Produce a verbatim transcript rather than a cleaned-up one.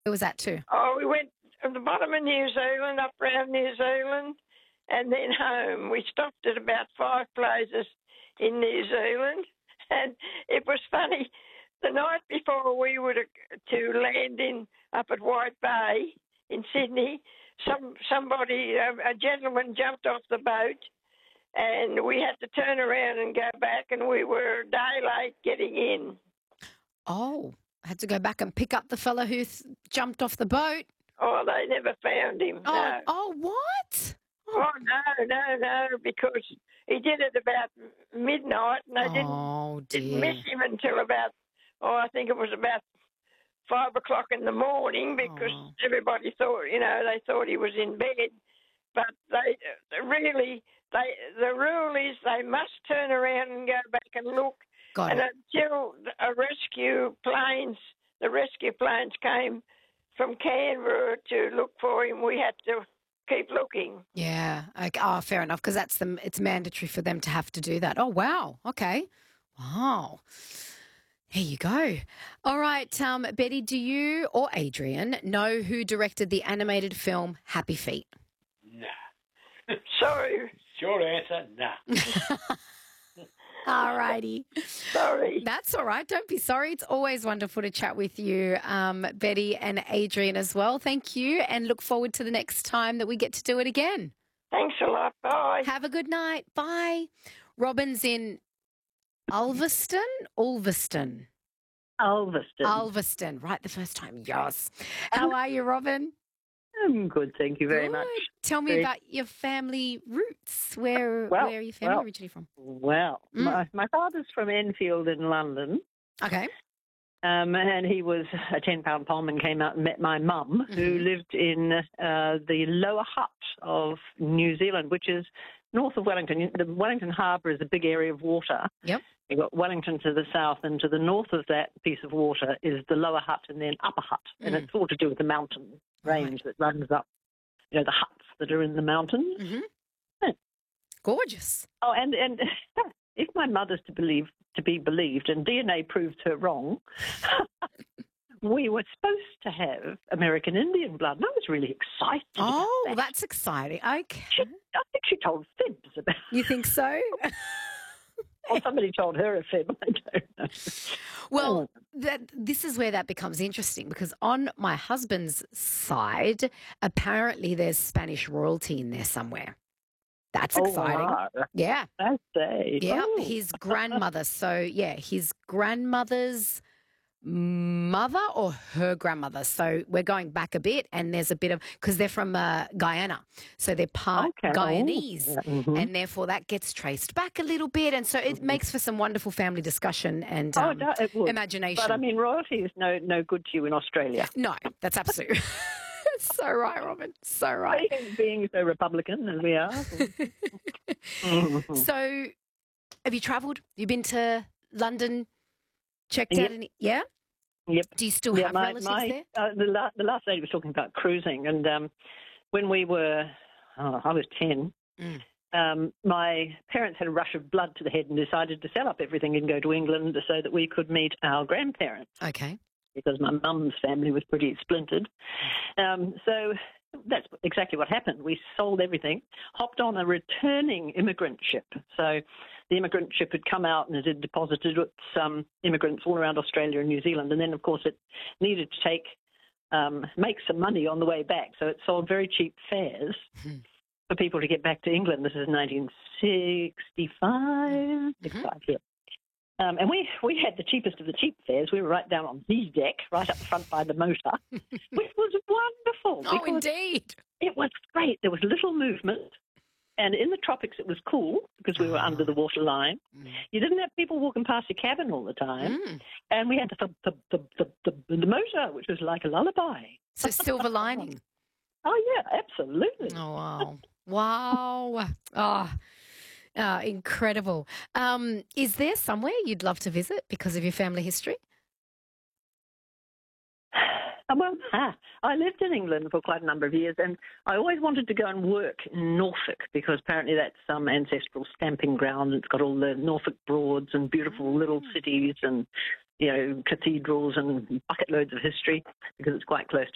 Where was that to? Oh, we went from the bottom of New Zealand, up round New Zealand, and then home. We stopped at about five places in New Zealand, and it was funny. The night before we were to, to land in up at White Bay in Sydney, some somebody, a, a gentleman, jumped off the boat, and we had to turn around and go back, and we were a day late getting in. Oh, I had to go back and pick up the fellow who th- jumped off the boat. Oh, they never found him. Oh, No. oh, what? Oh, no, no, no, because he did it about midnight, and they Oh, didn't, didn't dear. miss him until about, oh, I think it was about five o'clock in the morning, because Oh. everybody thought, you know, they thought he was in bed. But they they really, they the rule is they must turn around and go back and look. Got And it. until a rescue planes, the rescue planes came from Canberra to look for him, we had to keep looking. Yeah. Okay. Oh, fair enough, because that's the, it's mandatory for them to have to do that. Oh, wow. Okay. Wow. Here you go. All right, um, Betty, do you or Adrian know who directed the animated film Happy Feet? Nah. Sorry, Short answer, nah. All righty. sorry. That's all right. Don't be sorry. It's always wonderful to chat with you, um, Betty and Adrian as well. Thank you, and look forward to the next time that we get to do it again. Thanks a lot. Bye. Have a good night. Bye. Robin's in Ulverston? Ulverston. Ulverston. Ulverston. Right the first time. Yes. How are you, Robin? I'm good, thank you very Good. much. Tell me Very- about your family roots. Where, Well, where are your family well. originally from? Well, Mm. my, my father's from Enfield in London, Okay. um, and he was a ten-pound pom and came out and met my mum, who Mhm. lived in uh, the Lower Hutt of New Zealand, which is north of Wellington. The Wellington Harbour is a big area of water. Yep. You've got Wellington to the south, and to the north of that piece of water is the Lower Hutt and then Upper Hutt, and Mm. it's all to do with the mountain Right. range that runs up, you know, the huts that are in the mountains. hmm Yeah. Gorgeous. Oh, and and if my mother's to believe to be believed, and D N A proved her wrong, we were supposed to have American Indian blood, and I was really excited. Oh, about that. that's exciting. Okay. She, I think she told fibs about, You think so? or somebody told her a fib. I don't know. Well, that this is where that becomes interesting, because on my husband's side, apparently there's Spanish royalty in there somewhere. That's Oh, exciting. wow. Yeah. I say. Yeah. Oh. His grandmother. So, yeah, his grandmother's mother or her grandmother. So we're going back a bit, and there's a bit of, because they're from uh, Guyana. So they're part Okay. Guyanese. Oh, mhm. And therefore that gets traced back a little bit. And so it makes for some wonderful family discussion and Oh, um, no, it would. imagination. But I mean, royalty is no no good to you in Australia. No, that's absolutely so right, Robin. So right. Being, being so Republican as we are. Mhm. So, have you travelled? You been to London? Checked Yep. out any? Yeah. Yep. Do you still Yeah, have my, relatives my, there? uh, the, la- the last lady was talking about cruising, and um, when we were, oh, I was ten, Mm. um, my parents had a rush of blood to the head and decided to sell up everything and go to England so that we could meet our grandparents, Okay. because my mum's family was pretty splintered. Um, so that's exactly what happened. We sold everything, hopped on a returning immigrant ship. So the immigrant ship had come out and it had deposited some immigrants all around Australia and New Zealand. And then, of course, it needed to take um, make some money on the way back. So it sold very cheap fares Hmm. for people to get back to England. This is nineteen sixty-five, sixty-five, yeah. Um, and we, we had the cheapest of the cheap fares. We were right down on Z deck, right up the front by the motor, which was wonderful. Oh, because indeed. it was great. There was little movement. And in the tropics, it was cool because we were Ah. under the water line. Mm. You didn't have people walking past your cabin all the time. Mm. And we had the, the, the, the, the, the motor, which was like a lullaby. So silver lining. Oh, yeah, absolutely. Oh, wow. Wow. Oh, uh, incredible. Um, is there somewhere you'd love to visit because of your family history? Uh, Well, ah, I lived in England for quite a number of years, and I always wanted to go and work in Norfolk because apparently that's some ancestral stamping ground. It's got all the Norfolk Broads and beautiful little cities and, you know, cathedrals and bucket loads of history because it's quite close to